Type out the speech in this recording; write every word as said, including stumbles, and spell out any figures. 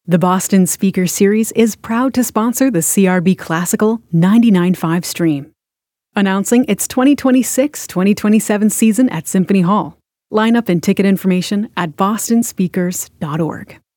The Boston Speaker Series is proud to sponsor the C R B Classical ninety-nine point five stream. Announcing its twenty twenty-six twenty twenty-seven season at Symphony Hall. Lineup and ticket information at boston speakers dot org.